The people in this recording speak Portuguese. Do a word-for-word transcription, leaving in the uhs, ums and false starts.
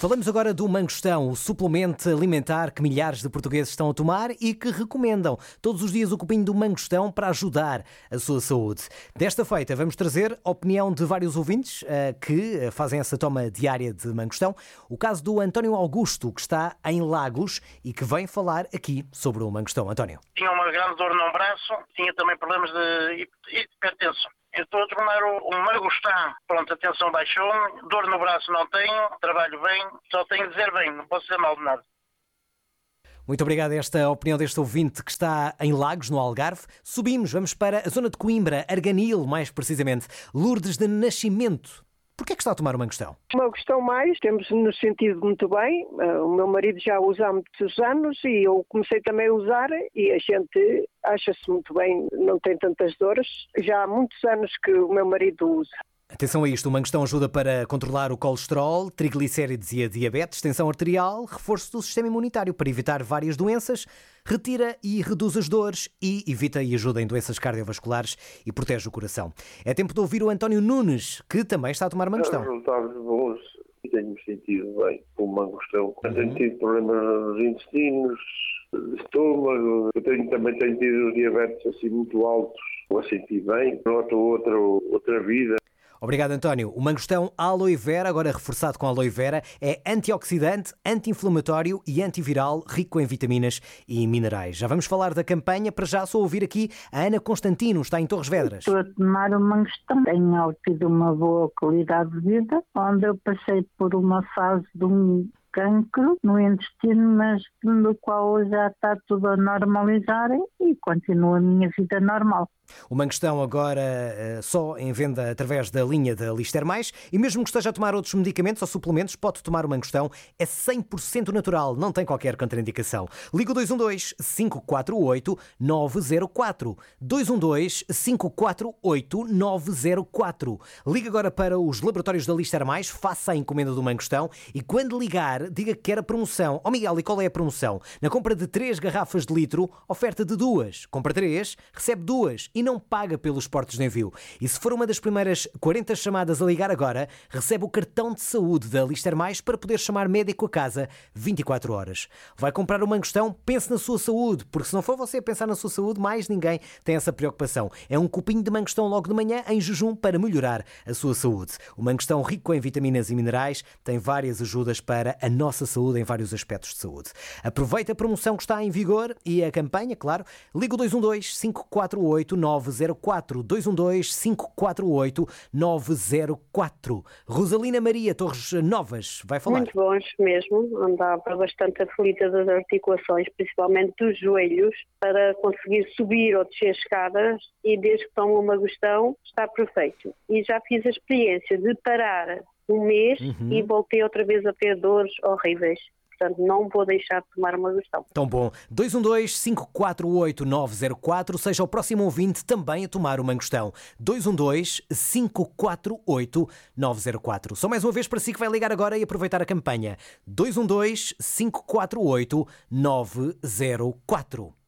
Falamos agora do mangostão, o suplemento alimentar que milhares de portugueses estão a tomar e que recomendam todos os dias o copinho do mangostão para ajudar a sua saúde. Desta feita, vamos trazer a opinião de vários ouvintes uh, que fazem essa toma diária de mangostão. O caso do António Augusto, que está em Lagos e que vem falar aqui sobre o mangostão. António. Tinha uma grande dor no braço, tinha também problemas de hipertensão. Eu estou a tomar o, o mangostão. Pronto, a tensão baixou, dor no braço não tenho, trabalho bem, só tenho de dizer bem, não posso dizer mal de nada. Muito obrigado a esta opinião deste ouvinte que está em Lagos, no Algarve. Subimos, vamos para a zona de Coimbra, Arganil, mais precisamente. Lourdes de Nascimento. Porquê é que está a tomar o mangostão? O mangostão mais, temos-nos sentido muito bem. O meu marido já usa há muitos anos e eu comecei também a usar e a gente acha-se muito bem, não tem tantas dores. Já há muitos anos que o meu marido usa. Atenção a isto, o mangostão ajuda para controlar o colesterol, triglicéridos e a diabetes, tensão arterial, reforço do sistema imunitário para evitar várias doenças, retira e reduz as dores e evita e ajuda em doenças cardiovasculares e protege o coração. É tempo de ouvir o António Nunes, que também está a tomar mangostão. Resultados bons e tenho-me sentido bem com o mangostão. Uhum. Tenho tido problemas nos intestinos, estômago, eu tenho, também tenho tido diabetes assim muito altos, a sentir bem, noto outra, outra vida. Obrigado, António. O mangostão aloe vera, agora reforçado com aloe vera, é antioxidante, anti-inflamatório e antiviral, rico em vitaminas e minerais. Já vamos falar da campanha, para já só ouvir aqui a Ana Constantino, está em Torres Vedras. Estou a tomar o mangostão, tenho tido uma boa qualidade de vida, onde eu passei por uma fase de um cancro no intestino, mas do qual já está tudo a normalizar e continua a minha vida normal. O mangostão agora uh, só em venda através da linha da Lister Mais, e mesmo que esteja a tomar outros medicamentos ou suplementos, pode tomar o mangostão. É cem por cento natural, não tem qualquer contraindicação. Liga o dois um dois, cinco quatro oito, nove zero quatro. dois um dois, cinco quatro oito, nove zero quatro. Liga agora para os laboratórios da Lister Mais, faça a encomenda do mangostão e quando ligar, diga que quer a promoção. Ó oh Miguel, e qual é a promoção? Na compra de três garrafas de litro, oferta de duas. Compra três, recebe duas e não paga pelos portos de envio. E se for uma das primeiras quarenta chamadas a ligar agora, recebe o cartão de saúde da Lister Mais para poder chamar médico a casa vinte e quatro horas. Vai comprar o mangostão? Pense na sua saúde, porque se não for você a pensar na sua saúde, mais ninguém tem essa preocupação. É um copinho de mangostão logo de manhã, em jejum, para melhorar a sua saúde. O mangostão, rico em vitaminas e minerais, tem várias ajudas para a nossa saúde em vários aspectos de saúde. Aproveite a promoção que está em vigor e a campanha, claro. Liga o dois um dois, cinco quatro oito, nove zero quatro. dois um dois, cinco quatro oito, nove zero quatro. Rosalina Maria Torres Novas vai falar. Muito bons mesmo. Andava bastante aflita das articulações, principalmente dos joelhos, para conseguir subir ou descer escadas, e desde que tomo o mangostão está perfeito. E já fiz a experiência de parar um mês uhum. e voltei outra vez a ter dores horríveis. Portanto, não vou deixar de tomar uma mangostão. Tão bom. dois um dois, cinco quatro oito, nove zero quatro. Seja o próximo ouvinte também a tomar o mangostão. dois um dois, cinco quatro oito, nove zero quatro. Só mais uma vez para si que vai ligar agora e aproveitar a campanha. dois um dois, cinco quatro oito, nove zero quatro.